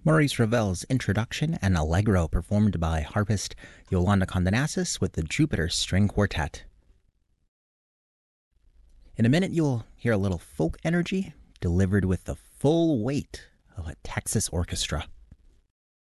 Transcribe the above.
Maurice Ravel's Introduction and Allegro performed by harpist Yolanda Condenasis with the Jupiter String Quartet. In a minute, you'll hear a little folk energy delivered with the full weight of a Texas orchestra.